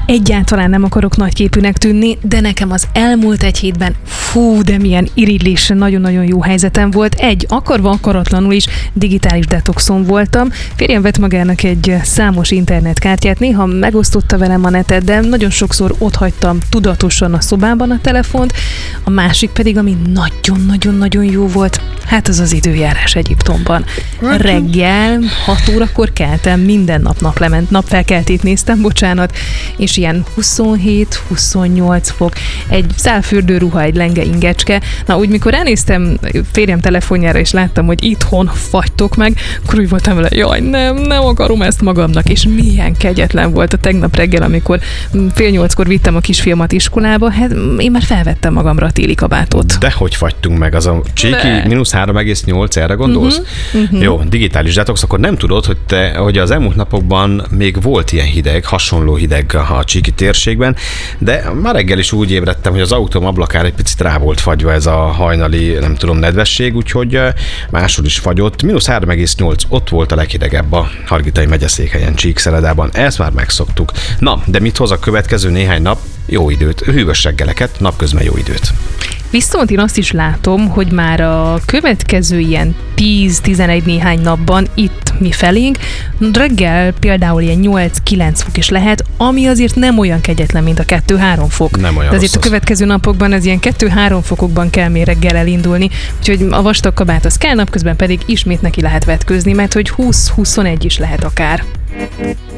Egyáltalán nem akarok nagyképűnek tűnni, de nekem az elmúlt egy hétben de milyen irigylésre nagyon-nagyon jó helyzetem volt. Akarva akaratlanul is digitális detoxon voltam. Férjem vett magának egy számos internetkártyát, néha megosztotta velem a netet, de nagyon sokszor otthagytam tudatosan a szobában a telefont. A másik pedig, ami nagyon-nagyon-nagyon jó volt, hát az az időjárás Egyiptomban. Reggel 6 órakor keltem, minden nap napfelkeltét néztem, és ilyen 27-28 fok, egy szálfürdőruha, egy lenge ingecske. Na úgy, mikor elnéztem férjem telefonjára, és láttam, hogy itthon fagytok meg, akkor úgy voltam vele, jaj, nem akarom ezt magamnak, és milyen kegyetlen volt a tegnap reggel, amikor 7:30-kor vittem a kisfiamat iskolába, hát én már felvettem magamra a téli kabátot. De hogy fagytunk meg, az a csíki -3,8, erre gondolsz? Jó, digitális detox, akkor nem tudod, hogy az elmúlt napokban még volt ilyen hideg, hasonló hideg a csíki térségben, de már reggel is úgy ébredtem, hogy az autóm ablakára egy picit rá volt fagyva ez a hajnali, nem tudom, nedvesség, úgyhogy máshol is fagyott. -3,8, ott volt a leghidegebb a Hargitai megyeszékhelyen, Csíkszeredában. Ezt már megszoktuk. Na, de mit hoz a következő néhány nap? Jó időt, hűvös reggeleket, napközben jó időt. Viszont én azt is látom, hogy már a következő ilyen 10-11 néhány napban itt mi felénk reggel például ilyen 8-9 fok is lehet, ami azért nem olyan kegyetlen, mint a 2-3 fok. Nem olyan. De azért a következő napokban az ilyen 2-3 fokokban kell még reggel elindulni, úgyhogy a vastag kabát az kell, napközben pedig ismét neki lehet vetkőzni, mert hogy 20-21 is lehet akár.